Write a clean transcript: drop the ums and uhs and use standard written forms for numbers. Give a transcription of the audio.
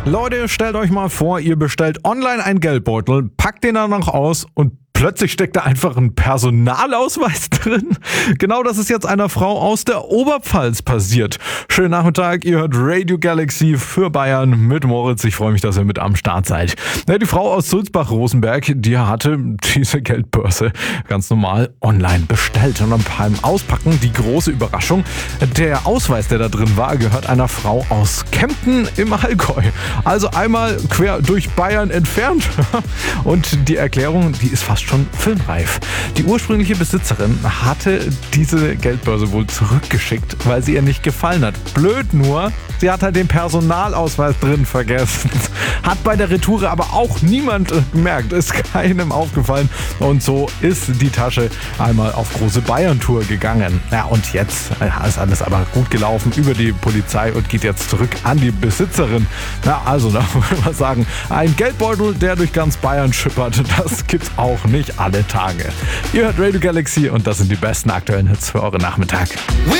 Leute, stellt euch mal vor, ihr bestellt online einen Geldbeutel, packt den dann noch aus und plötzlich steckt da einfach ein Personalausweis drin. Genau das ist jetzt einer Frau aus der Oberpfalz passiert. Schönen Nachmittag, ihr hört Radio Galaxy für Bayern mit Moritz. Ich freue mich, dass ihr mit am Start seid. Ja, die Frau aus Sulzbach-Rosenberg, die hatte diese Geldbörse ganz normal online bestellt. Und beim Auspacken die große Überraschung, der Ausweis, der da drin war, gehört einer Frau aus Kempten im Allgäu. Also einmal quer durch Bayern entfernt. Und die Erklärung, die ist fast schon filmreif. Die ursprüngliche Besitzerin hatte diese Geldbörse wohl zurückgeschickt, weil sie ihr nicht gefallen hat. Blöd nur, sie hat halt den Personalausweis drin vergessen. Hat bei der Retoure aber auch niemand gemerkt, ist keinem aufgefallen. Und so ist die Tasche einmal auf große Bayern-Tour gegangen. Ja, und jetzt ist alles aber gut gelaufen über die Polizei und geht jetzt zurück an die Besitzerin. Ja, also da würde man sagen, ein Geldbeutel, der durch ganz Bayern schippert, das gibt's auch nicht alle Tage. Ihr hört Radio Galaxy und das sind die besten aktuellen Hits für euren Nachmittag.